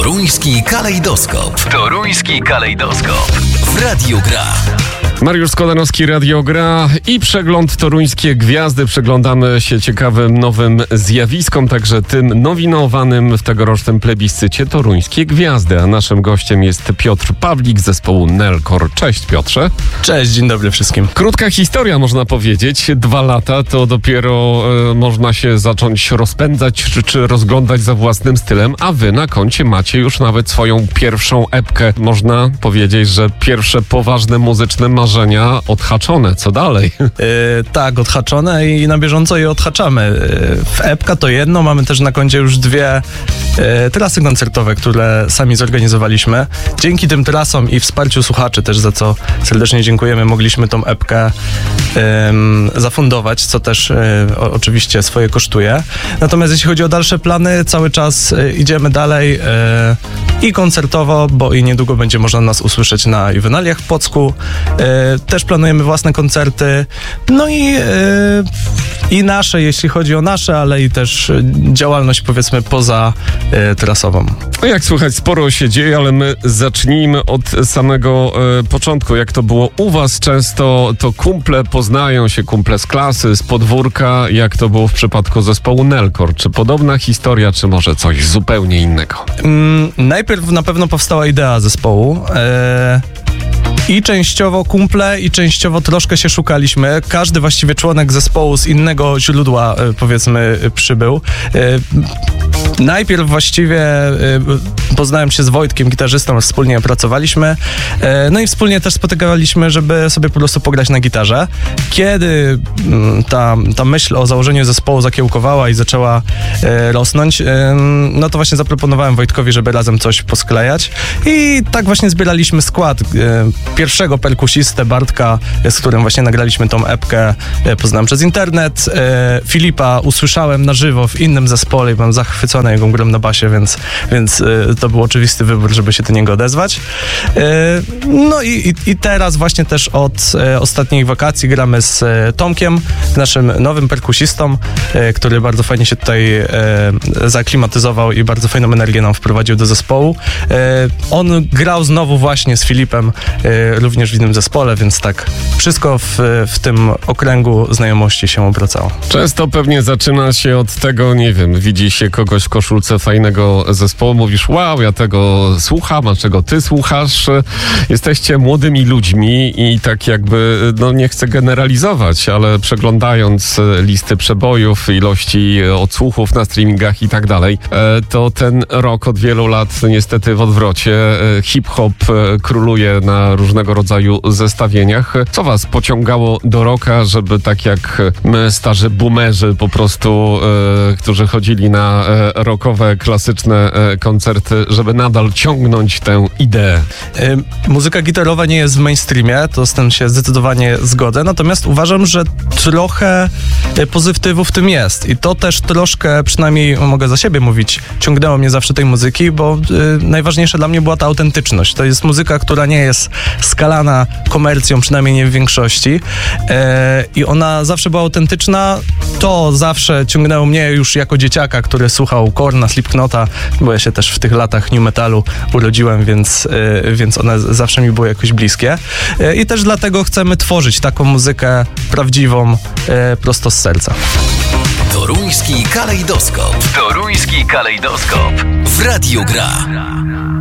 Toruński kalejdoskop. Toruński kalejdoskop. W Radiu Gra. Mariusz Składanowski, Radio Gra i przegląd Toruńskie Gwiazdy. Przyglądamy się ciekawym nowym zjawiskom, także tym nominowanym w tegorocznym plebiscycie Toruńskie Gwiazdy. A naszym gościem jest Piotr Pawlik z zespołu Nelkor. Cześć Piotrze. Cześć, dzień dobry wszystkim. Krótka historia, można powiedzieć. 2 lata to dopiero można się zacząć rozpędzać czy rozglądać za własnym stylem, a wy na koncie macie już nawet swoją pierwszą epkę. Można powiedzieć, że pierwsze poważne muzyczne marzenia odhaczone. Co dalej? Tak, odhaczone i na bieżąco je odhaczamy. W epka to jedno, mamy też na koncie już 2 trasy koncertowe, które sami zorganizowaliśmy. Dzięki tym trasom i wsparciu słuchaczy też, za co serdecznie dziękujemy, mogliśmy tą epkę zafundować, co też oczywiście swoje kosztuje. Natomiast jeśli chodzi o dalsze plany, cały czas idziemy dalej i koncertowo, bo i niedługo będzie można nas usłyszeć na Juwenaliach w Płocku. Też planujemy własne koncerty, no i nasze, jeśli chodzi o nasze, ale i też działalność, powiedzmy, poza trasową. Jak słychać, sporo się dzieje, ale my zacznijmy od samego początku. Jak to było u was? Często to kumple poznają się, kumple z klasy, z podwórka. Jak to było w przypadku zespołu Nelkor? Czy podobna historia, czy może coś zupełnie innego? Najpierw na pewno powstała idea zespołu. I częściowo kumple, i częściowo troszkę się szukaliśmy. Każdy właściwie członek zespołu z innego źródła, powiedzmy, przybył. Najpierw właściwie poznałem się z Wojtkiem, gitarzystą, wspólnie pracowaliśmy. No i wspólnie też spotykaliśmy, żeby sobie po prostu pograć na gitarze. Kiedy ta myśl o założeniu zespołu zakiełkowała i zaczęła rosnąć, no to właśnie zaproponowałem Wojtkowi, żeby razem coś posklejać. I tak właśnie zbieraliśmy skład. Pierwszego perkusistę Bartka, z którym właśnie nagraliśmy tą epkę, poznałem przez internet. Filipa usłyszałem na żywo w innym zespole i byłem zachwycony jego grą na basie, więc to był oczywisty wybór, żeby się do niego odezwać. No i teraz właśnie też od ostatnich wakacji gramy z Tomkiem, naszym nowym perkusistą, który bardzo fajnie się tutaj zaaklimatyzował i bardzo fajną energię nam wprowadził do zespołu. On grał znowu właśnie z Filipem również w innym zespole, więc tak wszystko w tym okręgu znajomości się obracało. Często pewnie zaczyna się od tego, nie wiem, widzi się kogoś w koszulce fajnego zespołu, mówisz, wow, ja tego słucham, a czego ty słuchasz? Jesteście młodymi ludźmi i tak jakby, no nie chcę generalizować, ale przeglądając listy przebojów, ilości odsłuchów na streamingach i tak dalej, to ten rok od wielu lat niestety w odwrocie. Hip-hop króluje na różnego rodzaju zestawieniach. Co was pociągało do rocka, żeby tak jak my, starzy boomerzy po prostu, którzy chodzili na rockowe, klasyczne koncerty, żeby nadal ciągnąć tę ideę? Muzyka gitarowa nie jest w mainstreamie, to z tym się zdecydowanie zgodzę, natomiast uważam, że trochę pozytywu w tym jest i to też troszkę, przynajmniej mogę za siebie mówić, ciągnęło mnie zawsze tej muzyki, bo najważniejsza dla mnie była ta autentyczność. To jest muzyka, która nie jest skalana komercją, przynajmniej nie w większości, i ona zawsze była autentyczna. To zawsze ciągnęło mnie już jako dzieciaka, który słuchał Korna, Slipknota, bo ja się też w tych latach new metalu urodziłem, więc one zawsze mi były jakoś bliskie. I też dlatego chcemy tworzyć taką muzykę prawdziwą, prosto z serca. Toruński kalejdoskop. Toruński kalejdoskop. W Radiu Gra.